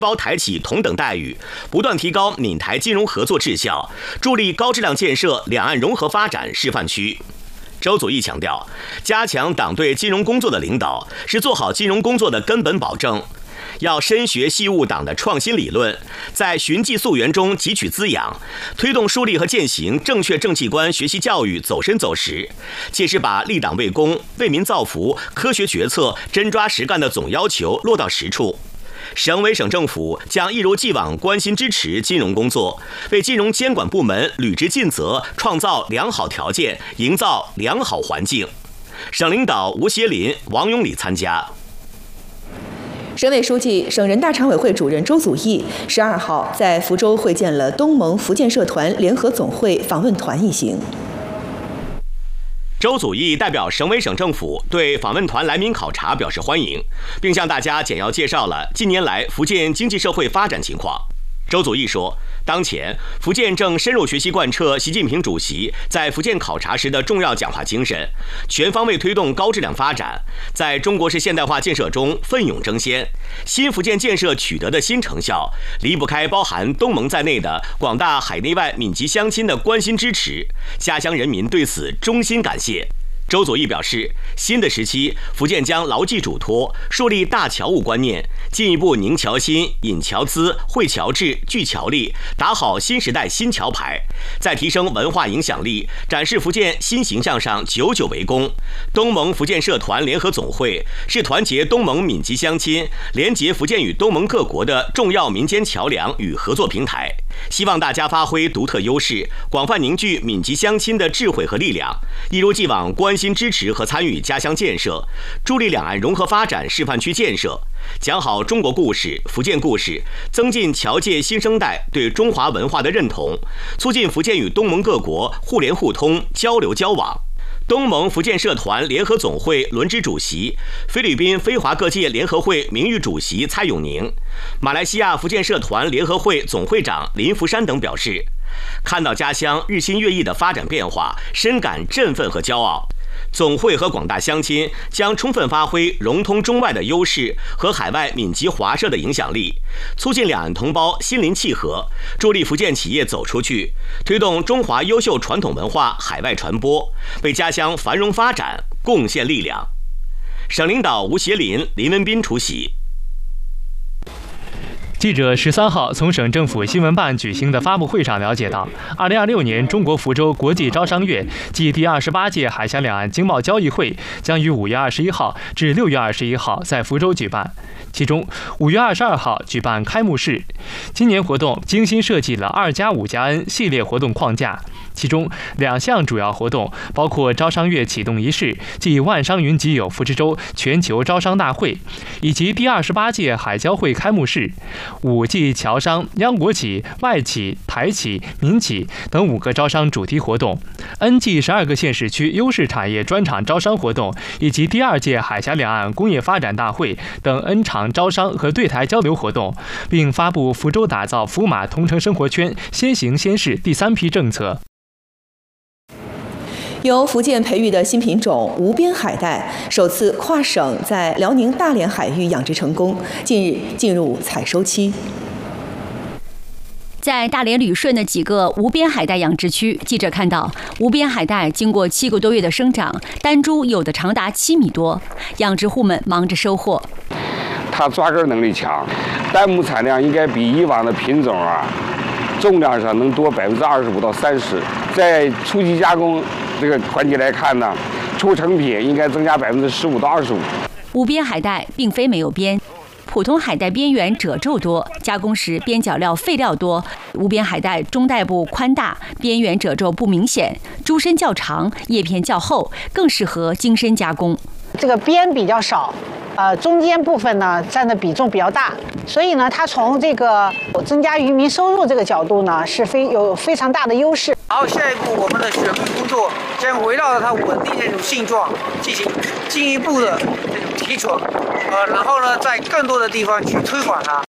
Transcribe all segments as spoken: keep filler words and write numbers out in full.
包台企同等待遇，不断提高闽台金融合作质效，助力高质量建设两岸融合发展示范区。周祖义强调，加强党对金融工作的领导，是做好金融工作的根本保证。要深学细悟党的创新理论，在循迹溯源中汲取滋养，推动树立和践行正确政绩观学习教育走深走实，切实把立党为公、为民造福、科学决策、真抓实干的总要求落到实处。省委省政府将一如既往关心支持金融工作，为金融监管部门履职尽责创造良好条件，营造良好环境。省领导吴协林、王永礼参加。 省委书记、省人大常委会主任周祖义十二号在福州会见了东盟福建社团联合总会访问团一行。 周祖义代表省委省政府对访问团来闽考察表示欢迎，并向大家简要介绍了近年来福建经济社会发展情况。周祖义说，当前福建正深入学习贯彻习近平主席在福建考察时的重要讲话精神，全方位推动高质量发展，在中国式现代化建设中奋勇争先。新福建建设取得的新成效，离不开包含东盟在内的广大海内外闽籍乡亲的关心支持，家乡人民对此衷心感谢。周祖义表示，新的时期，福建将牢记嘱托，树立大侨务观念，进一步凝侨心、引侨资、会侨智、聚侨力，打好新时代新侨牌，在提升文化影响力、展示福建新形象上久久为功。东盟福建社团联合总会是团结东盟闽籍乡亲、连结福建与东盟各国的重要民间桥梁与合作平台。希望大家发挥独特优势，广泛凝聚闽籍乡亲的智慧和力量，一如既往关心支持和参与家乡建设，助力两岸融合发展示范区建设，讲好中国故事、福建故事，增进侨界新生代对中华文化的认同，促进福建与东盟各国互联互通、交流交往。东盟福建社团联合总会轮值主席、菲律宾非华各界联合会名誉主席蔡永宁、马来西亚福建社团联合会总会长林福山等表示，看到家乡日新月异的发展变化，深感振奋和骄傲。总会和广大乡亲将充分发挥融通中外的优势和海外闽籍华社的影响力，促进两岸同胞心灵契合，助力福建企业走出去，推动中华优秀传统文化海外传播，为家乡繁荣发展贡献力量。省领导吴协林、林文斌出席。 记者十三号从省政府新闻办举行的发布会上了解到，二零二六年中国福州国际招商月暨第二十八届海峡两岸经贸交易会将于五月二十一号至六月二十一号在福州举办。其中，五月二十二号举办开幕式。今年活动精心设计了二加五加 N 系列活动框架，其中两项主要活动包括招商月启动仪式暨万商云集友福之州全球招商大会，以及第二十八届海交会开幕式。五暨侨商、央国企、外企、台企、民企等五个招商主题活动 ，N 暨十二个县市区优势产业专场招商活动，以及第二届海峡两岸工业发展大会等 N 场招商和对台交流活动，并发布福州打造福马同城生活圈先行先试第三批政策。 由福建培育的新品种无边海带首次跨省在辽宁大连海域养殖成功，近日进入采收期。 在大连旅顺的几个无边海带养殖区，记者看到无边海带经过七个多月的生长，单株有的长达七米多，养殖户们忙着收获。 它抓根能力强，单亩产量应该比以往的品种啊，重量上能多百分之二十五到三十。在初级加工这个环节来看呢，出成品应该增加百分之十五到二十五。 无边海带并非没有边。普通海带边缘褶皱多，加工时边角料废料多。无边海带中带部宽大，边缘褶皱不明显，株身较长，叶片较厚，更适合精深加工。 这个边比较少，呃，中间部分呢占的比重比较大，所以呢，它从这个增加渔民收入这个角度呢，是非有非常大的优势。 然后下一步我们的选育工作将围绕着它稳定的这种性状进行进一步的这种提纯，呃，然后呢，在更多的地方去推广它。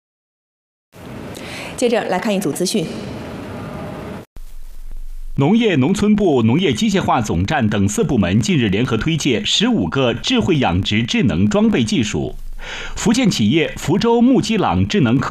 接着来看一组资讯。 农业农村部、农业机械化总站等四部门近日联合推介十五个智慧养殖智能装备技术。 福建企业福州木基朗智能科